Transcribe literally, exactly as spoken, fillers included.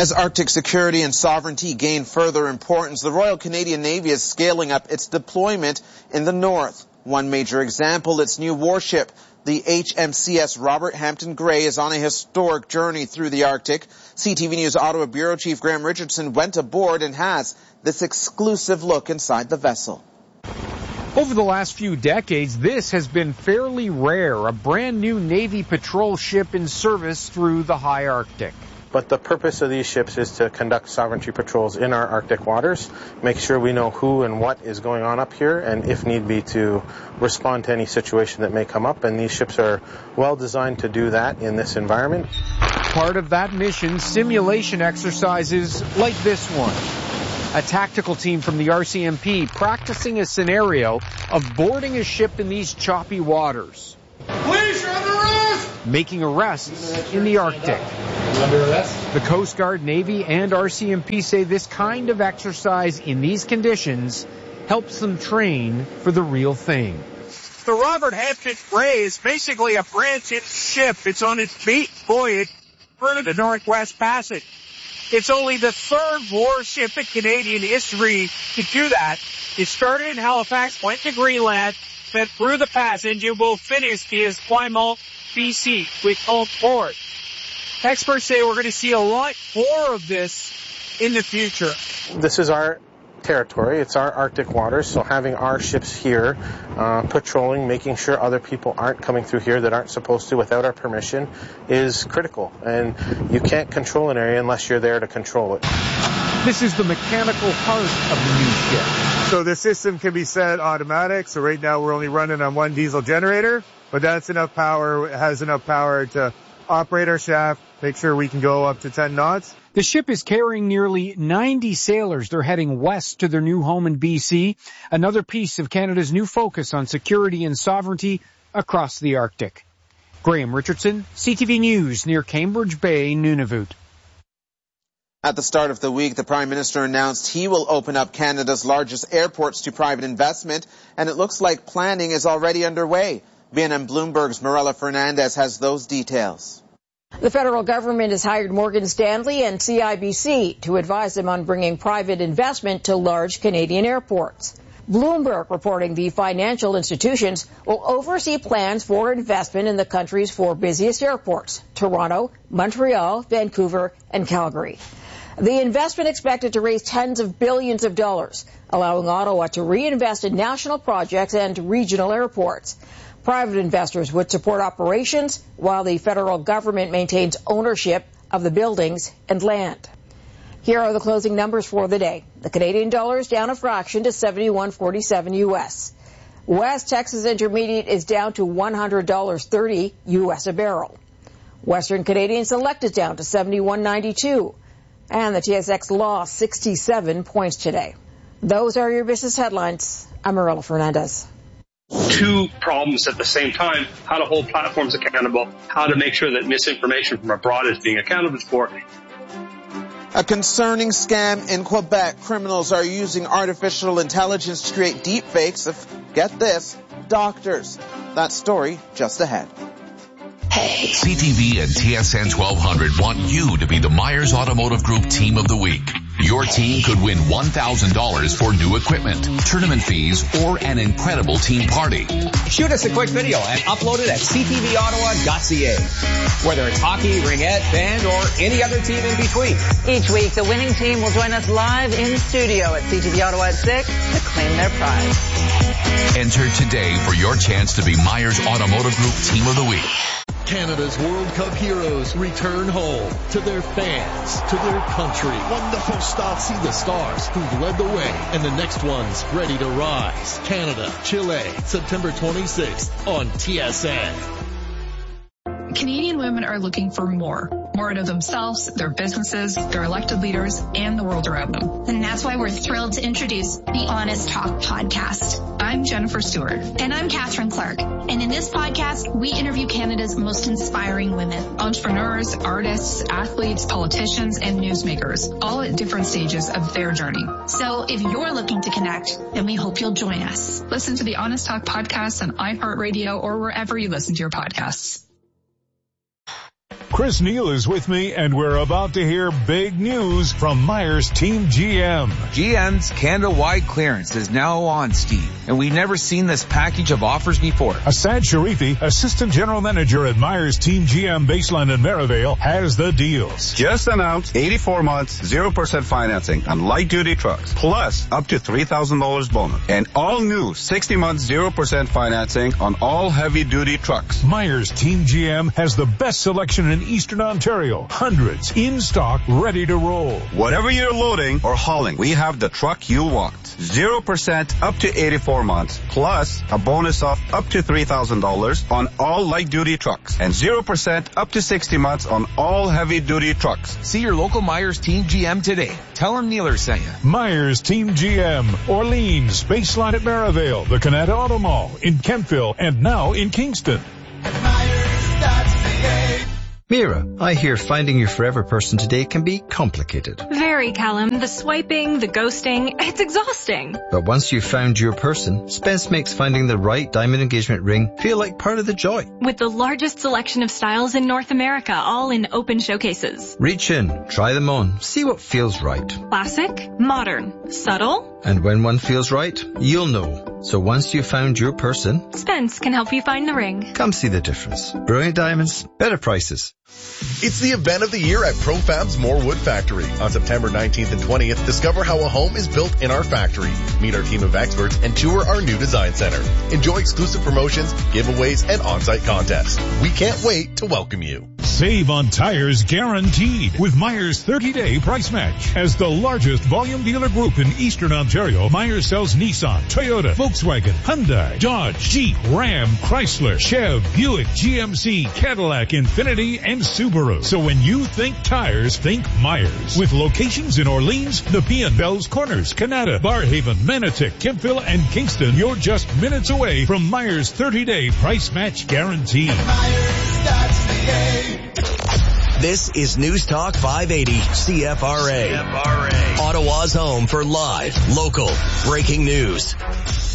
As Arctic security and sovereignty gain further importance, the Royal Canadian Navy is scaling up its deployment in the north. One major example, its new warship, the H M C S Robert Hampton Gray, is on a historic journey through the Arctic. C T V News Ottawa Bureau Chief Graham Richardson went aboard and has this exclusive look inside the vessel. Over the last few decades, this has been fairly rare, a brand new Navy patrol ship in service through the high Arctic. But the purpose of these ships is to conduct sovereignty patrols in our Arctic waters, make sure we know who and what is going on up here, and if need be, to respond to any situation that may come up. And these ships are well designed to do that in this environment. Part of that mission, simulation exercises like this one. A tactical team from the R C M P practicing a scenario of boarding a ship in these choppy waters. Police, you're under arrest! Making arrests in the Arctic. Under arrest? The Coast Guard, Navy, and R C M P say this kind of exercise in these conditions helps them train for the real thing. The Robert Hampton Gray is basically a brand-new ship. It's on its maiden voyage through the Northwest Passage. It's only the third warship in Canadian history to do that. It started in Halifax, went to Greenland, then through the passage, and will finish in Esquimalt, B C, with home port. Experts say we're going to see a lot more of this in the future. This is our territory. It's our Arctic waters, so having our ships here uh, patrolling, making sure other people aren't coming through here that aren't supposed to without our permission is critical. And you can't control an area unless you're there to control it. This is the mechanical heart of the new ship. So the system can be set automatic. So right now we're only running on one diesel generator, but that's enough power, it has enough power to operate our shaft, make sure we can go up to ten knots. The ship is carrying nearly ninety sailors. They're heading west to their new home in B C, another piece of Canada's new focus on security and sovereignty across the Arctic. Graham Richardson, C T V News, near Cambridge Bay, Nunavut. At the start of the week, the Prime Minister announced he will open up Canada's largest airports to private investment, and it looks like planning is already underway. B N N Bloomberg's Marella Fernandez has those details. The federal government has hired Morgan Stanley and C I B C to advise them on bringing private investment to large Canadian airports. Bloomberg reporting the financial institutions will oversee plans for investment in the country's four busiest airports, Toronto, Montreal, Vancouver, and Calgary. The investment expected to raise tens of billions of dollars, allowing Ottawa to reinvest in national projects and regional airports. Private investors would support operations while the federal government maintains ownership of the buildings and land. Here are the closing numbers for the day. The Canadian dollar is down a fraction to seventy-one forty-seven U S. West Texas Intermediate is down to one hundred dollars and thirty cents U S a barrel. Western Canadian Select is down to seventy-one ninety-two. And the T S X lost sixty-seven points today. Those are your business headlines. I'm Marilla Fernandez. Two problems at the same time: how to hold platforms accountable, how to make sure that misinformation from abroad is being accounted for. A concerning scam in Quebec. Criminals are using artificial intelligence to create deepfakes of, get this, doctors. That story just ahead. Hey. C T V and T S N twelve hundred want you to be the Myers Automotive Group Team of the Week. Your team could win one thousand dollars for new equipment, tournament fees, or an incredible team party. Shoot us a quick video and upload it at c t v ottawa dot c a. Whether it's hockey, ringette, band, or any other team in between. Each week, the winning team will join us live in studio at C T V Ottawa at six to claim their prize. Enter today for your chance to be Myers Automotive Group Team of the Week. Canada's World Cup heroes return home to their fans, to their country. Wonderful stuff. See the stars who've led the way and the next ones ready to rise. Canada, Chile, September twenty-sixth on T S N. Canadian women are looking for more. More out of themselves, their businesses, their elected leaders, and the world around them. And that's why we're thrilled to introduce the Honest Talk podcast. I'm Jennifer Stewart. And I'm Catherine Clark. And in this podcast, we interview Canada's most inspiring women. Entrepreneurs, artists, athletes, politicians, and newsmakers, all at different stages of their journey. So if you're looking to connect, then we hope you'll join us. Listen to the Honest Talk podcast on iHeartRadio or wherever you listen to your podcasts. Chris Neal is with me, and we're about to hear big news from Myers Team G M. G M's Canada-wide clearance is now on, Steve, and we've never seen this package of offers before. Asad Sharifi, Assistant General Manager at Myers Team G M Baseline in Merivale, has the deals. Just announced eighty-four months, zero percent financing on light-duty trucks, plus up to three thousand dollars bonus. And all new sixty months, zero percent financing on all heavy-duty trucks. Myers Team G M has the best selection in Eastern Ontario. Hundreds in stock, ready to roll. Whatever you're loading or hauling, we have the truck you want. zero percent up to eighty-four months, plus a bonus of up to three thousand dollars on all light-duty trucks, and zero percent up to sixty months on all heavy-duty trucks. See your local Myers Team G M today. Tell them Neeler sent you. Myers Team G M, Orleans, Baseline at Merivale, the Canada Auto Mall, in Kemptville, and now in Kingston. Mira, I hear finding your forever person today can be complicated. Very, Callum. The swiping, the ghosting, it's exhausting. But once you've found your person, Spence makes finding the right diamond engagement ring feel like part of the joy. With the largest selection of styles in North America, all in open showcases. Reach in, try them on, see what feels right. Classic, modern, subtle. And when one feels right, you'll know. So once you've found your person, Spence can help you find the ring. Come see the difference. Brilliant diamonds, better prices. It's the event of the year at Profab's Morewood Factory. On September nineteenth and twentieth, discover how a home is built in our factory. Meet our team of experts and tour our new design center. Enjoy exclusive promotions, giveaways, and on-site contests. We can't wait to welcome you. Save on tires guaranteed with Myers thirty-day price match. As the largest volume dealer group in Eastern Ontario, Myers sells Nissan, Toyota, Volkswagen, Hyundai, Dodge, Jeep, Ram, Chrysler, Chev, Buick, G M C, Cadillac, Infiniti, and Subaru. So when you think tires, think Myers. With locations in Orleans, Nepean, Bells Corners, Canada, Barhaven, Manotick, Kemptville, and Kingston, you're just minutes away from Myers thirty-day price match guarantee. This is News Talk five eighty C F R A. C F R A. Ottawa's home for live, local, breaking news.